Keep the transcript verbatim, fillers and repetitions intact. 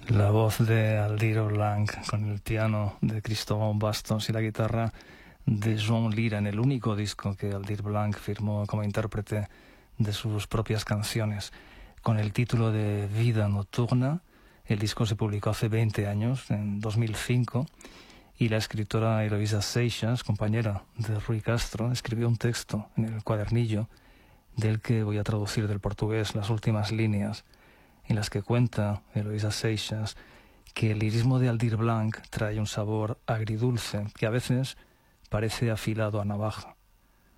La voz de Aldir Blanc con el piano de Cristóbal Bastos y la guitarra de Joan Lira en el único disco que Aldir Blanc firmó como intérprete de sus propias canciones, con el título de Vida Nocturna. El disco se publicó hace veinte años, en dos mil cinco, y la escritora Eloisa Seixas, compañera de Rui Castro, escribió un texto en el cuadernillo del que voy a traducir del portugués las últimas líneas, en las que cuenta Eloisa Seixas que el lirismo de Aldir Blanc trae un sabor agridulce que a veces parece afilado a navaja.